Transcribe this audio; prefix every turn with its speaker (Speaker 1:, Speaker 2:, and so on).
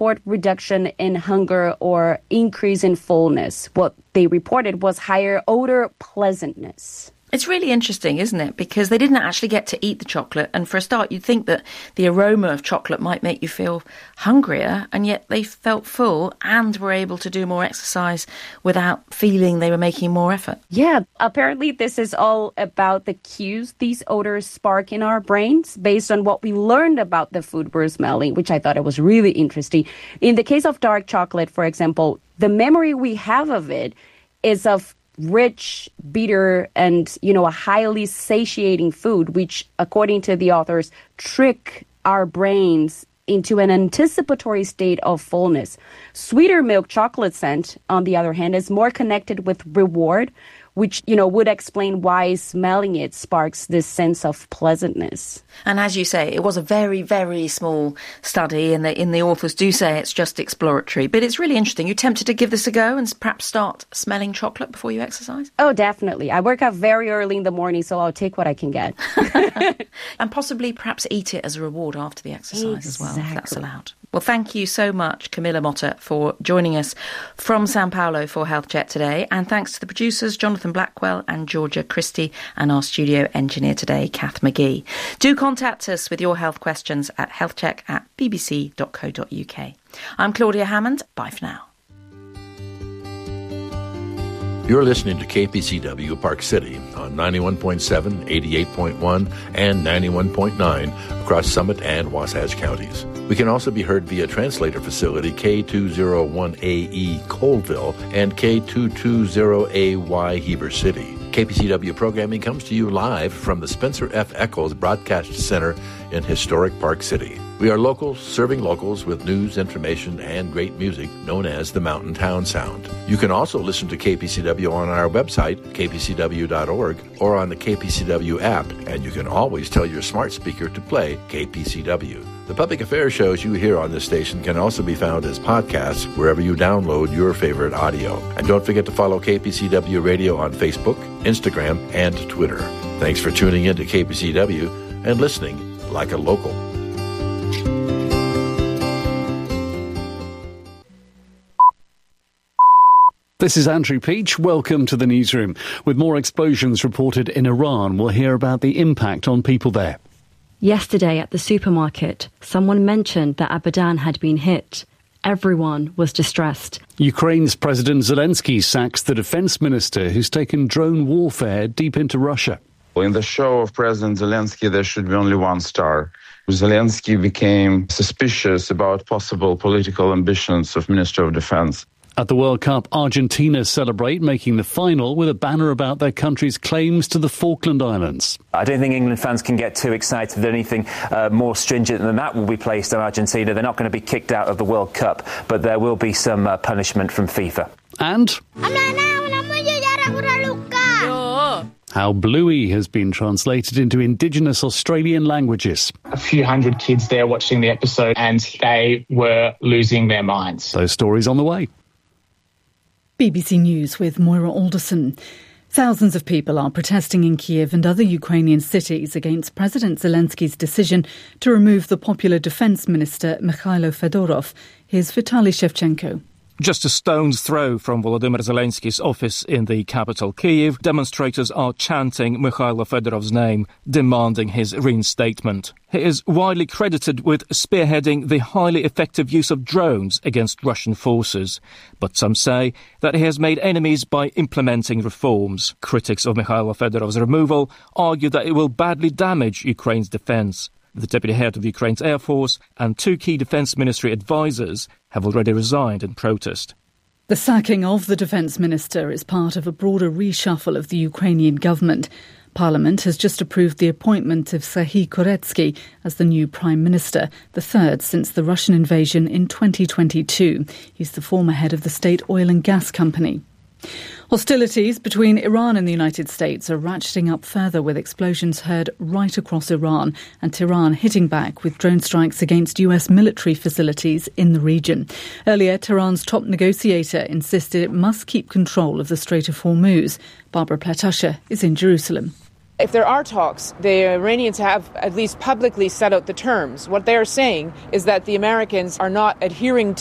Speaker 1: report reduction in hunger or increase in fullness. What they reported was higher odor pleasantness.
Speaker 2: It's really interesting, isn't it? Because they didn't actually get to eat the chocolate. And for a start, you'd think that the aroma of chocolate might make you feel hungrier, and yet they felt full and were able to do more exercise without feeling they were making more effort.
Speaker 1: Yeah, apparently this is all about the cues these odors spark in our brains based on what we learned about the food we're smelling, which I thought it was really interesting. In the case of dark chocolate, for example, the memory we have of it is of rich, bitter, and, a highly satiating food, which, according to the authors, trick our brains into an anticipatory state of fullness. Sweeter milk chocolate scent, on the other hand, is more connected with reward, which, would explain why smelling it sparks this sense of pleasantness.
Speaker 2: And as you say, it was a very, very small study, and the authors do say it's just exploratory. But it's really interesting. You tempted to give this a go and perhaps start smelling chocolate before you exercise?
Speaker 1: Oh, definitely. I work out very early in the morning, so I'll take what I can get.
Speaker 2: And possibly perhaps eat it as a reward after the exercise as well, if that's allowed. Well, thank you so much, Camilla Motta, for joining us from Sao Paulo for Health Check today. And thanks to the producers, Jonathan Blackwell and Georgia Christie, and our studio engineer today, Kath McGee. Do contact us with your health questions at healthcheck@bbc.co.uk. I'm Claudia Hammond. Bye for now.
Speaker 3: You're listening to KPCW Park City on 91.7, 88.1, and 91.9 across Summit and Wasatch counties. We can also be heard via translator facility K201AE Colville and K220AY Heber City. KPCW programming comes to you live from the Spencer F. Eccles Broadcast Center in historic Park City. We are locals serving locals with news, information, and great music known as the Mountain Town Sound. You can also listen to KPCW on our website, kpcw.org, or on the KPCW app, and you can always tell your smart speaker to play KPCW. The public affairs shows you hear on this station can also be found as podcasts wherever you download your favorite audio. And don't forget to follow KPCW Radio on Facebook, Instagram, and Twitter. Thanks for tuning in to KPCW and listening like a local.
Speaker 4: This is Andrew Peach. Welcome to the newsroom. With more explosions reported in Iran, we'll hear about the impact on people there.
Speaker 5: Yesterday at the supermarket, someone mentioned that Abadan had been hit. Everyone was distressed.
Speaker 4: Ukraine's President Zelensky sacks the defence minister who's taken drone warfare deep into Russia.
Speaker 6: In the show of President Zelensky, there should be only one star. Zelensky became suspicious about possible political ambitions of Minister of Defence.
Speaker 4: At the World Cup, Argentina celebrate making the final with a banner about their country's claims to the Falkland Islands.
Speaker 7: I don't think England fans can get too excited that anything more stringent than that will be placed on Argentina. They're not going to be kicked out of the World Cup, but there will be some punishment from FIFA.
Speaker 4: And how Bluey has been translated into Indigenous Australian languages.
Speaker 8: A few hundred kids there watching the episode, and they were losing their minds.
Speaker 4: Those stories on the way.
Speaker 9: BBC News with Moira Alderson. Thousands of people are protesting in Kiev and other Ukrainian cities against President Zelensky's decision to remove the popular defence minister Mikhailo Fedorov. Here's Vitaly Shevchenko.
Speaker 10: Just a stone's throw from Volodymyr Zelensky's office in the capital, Kyiv, demonstrators are chanting Mikhailo Fedorov's name, demanding his reinstatement. He is widely credited with spearheading the highly effective use of drones against Russian forces. But some say that he has made enemies by implementing reforms. Critics of Mikhailo Fedorov's removal argue that it will badly damage Ukraine's defence. The deputy head of Ukraine's Air Force and two key defence ministry advisors have already resigned in protest.
Speaker 9: The sacking of the defence minister is part of a broader reshuffle of the Ukrainian government. Parliament has just approved the appointment of Serhiy Koretsky as the new Prime Minister, the third since the Russian invasion in 2022. He's the former head of the state oil and gas company. Hostilities between Iran and the United States are ratcheting up further, with explosions heard right across Iran and Tehran hitting back with drone strikes against US military facilities in the region. Earlier, Tehran's top negotiator insisted it must keep control of the Strait of Hormuz. Barbara Platasha is in Jerusalem.
Speaker 11: If there are talks, the Iranians have at least publicly set out the terms. What they are saying is that the Americans are not adhering